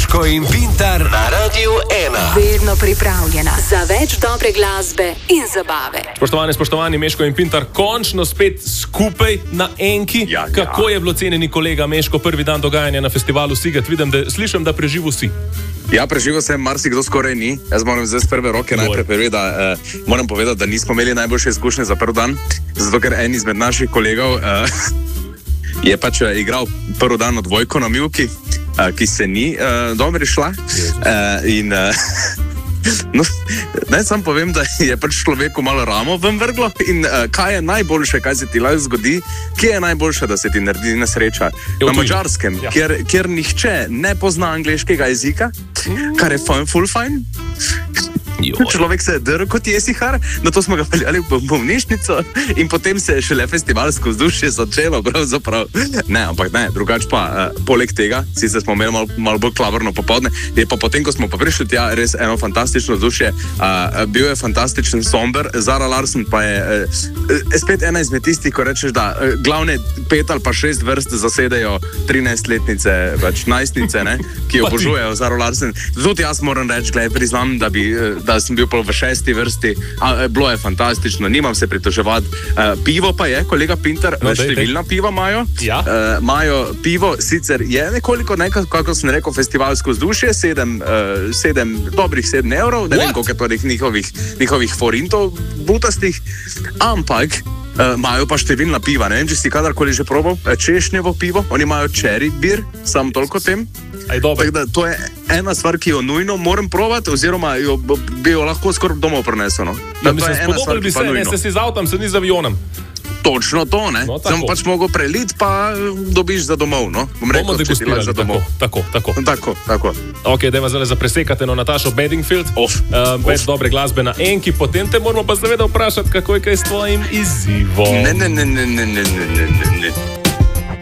Meško in Pintar na Radiu 1. Vedno pripravljena za več dobre glasbe in zabave. Spoštovani, Meško in Pintar, končno spet skupaj na enki. Ja. Kako je bilo, cenjeni kolega Meško, prvi dan dogajanja na festivalu Siget? Slišim, da preživel si. Ja, preživel sem, marsikdo skoraj ni. Jaz moram zdaj z prve roke najprej povedati, moram povedati, da nismo imeli najboljše izkušnje za prvi dan, zato ker en izmed naših kolegov je pač igral prvi dan odbojko na mivki, ki se ni dobro šla. No, naj sam povem, da je pač človeku malo ramo ven vrglo in kaj je najboljše, kaj se ti lahko zgodi, kje je najboljše, da se ti naredi nesreča? Na Madžarskem, kjer nihče ne pozna angleškega jezika, kar je full fine. Človek se je drl kot jesihar, na to smo ga peljali v bolnišnico in potem se je šele festivalsko vzdušje začelo, pravzaprav. Ne, ampak ne, drugače pa, poleg tega, sicer smo imeli malo bolj klavrno popoldne, je pa potem, ko smo pa prišli tja, res eno fantastično vzdušje, bil je fantastičen Somber, Zara Larsson pa je spet ena izmed tistih, ko rečeš, da glavne 5 ali pa 6 vrst zasedejo 13-letnice, več najstnice, ne, ki obožujejo Zara Larsson. Tudi jaz moram reči, priznam, da sem bil v 6. vrsti, bilo je fantastično, nimam se pritoževati. Pivo pa je, kolega Pintar, številna piva imajo. Ja. Imajo pivo, sicer je nekoliko, kako sem rekel, festivalsko vzdušje, dobrih 7 evrov, ne vem, koliko je torej njihovih forintov butastih, ampak imajo pa številna piva. Ne vem, če si kadarkoli že probal češnjevo pivo, oni imajo cherry beer, samo toliko tem. Tako da to je ena stvar, ki jo nujno moram probati, oziroma bi jo lahko skoraj domov prenesel. Ja, mislim, spodobili bi se, ne ste si z avtom, se ni z avionom. Točno to, ne? No, sem pač mogel preliti, pa dobiš za domov, no? Bomo degustirali za domov. Tako. Ok, dajva zdaj zapresekati Natašo Bedingfield. Več dobre glasbe na enki, potem te moramo pa seveda vprašati, kako je kaj s tvojim izzivom. Ne.